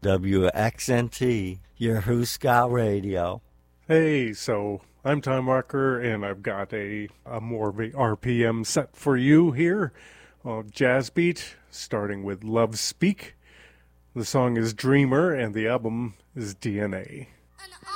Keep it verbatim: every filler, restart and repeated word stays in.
W X N T, your Who Ska Radio. Hey, so I'm Tom Rucker, and I've got a, a more of a R P M set for you here. Uh, jazz beat, starting with Love Speak. The song is Dreamer, and the album is D N A.